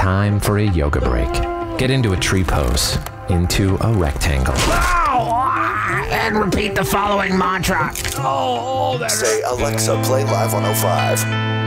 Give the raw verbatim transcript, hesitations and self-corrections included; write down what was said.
time for a yoga break. Get into a tree pose, into a rectangle. And repeat the following mantra. Oh, oh that Say, Alexa, play Live one oh five.